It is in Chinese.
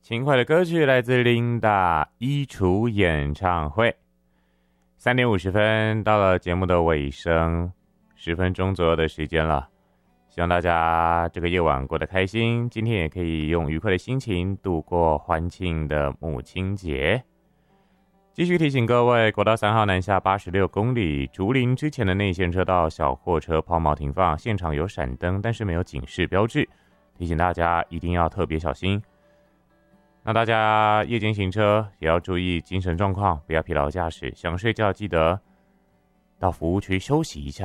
轻快的歌曲来自琳达衣橱演唱会。3点50分，到了节目的尾声，10分钟左右的时间了。希望大家这个夜晚过得开心，今天也可以用愉快的心情度过欢庆的母亲节。继续提醒各位，国道3号南下86公里，竹林之前的内线车道小货车抛锚停放，现场有闪灯，但是没有警示标志，提醒大家一定要特别小心。那大家夜间行车也要注意精神状况，不要疲劳驾驶，想睡觉记得到服务区休息一下。